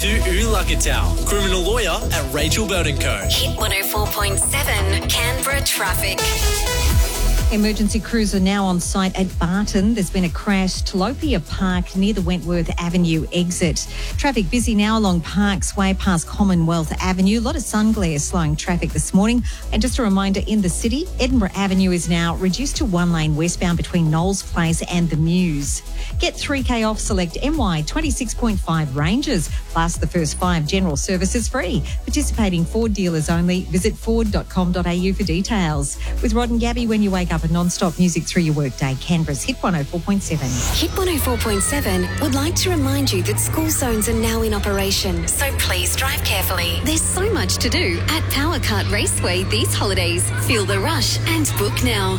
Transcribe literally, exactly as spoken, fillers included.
to Ulakatau. Criminal lawyer at Rachel Burton Co. Hit one oh four point seven, Canberra traffic. Emergency crews are now on site at Barton. There's been a crash, Tilapia Park near the Wentworth Avenue exit. Traffic busy now along Parks Way past Commonwealth Avenue. A lot of sun glare slowing traffic this morning. And just a reminder, in the city, Edinburgh Avenue is now reduced to one lane westbound between Knowles Place and the Mews. Get three K off select M Y twenty-six point five ranges, plus the first five general services free. Participating Ford dealers only. Visit ford dot com dot a u for details. With Rod and Gabby when you wake up, a non-stop music through your workday. Canberra's Hit one oh four point seven. Hit one oh four point seven would like to remind you that school zones are now in operation, so please drive carefully. There's so much to do at Power Kart Raceway these holidays. Feel the rush and book now.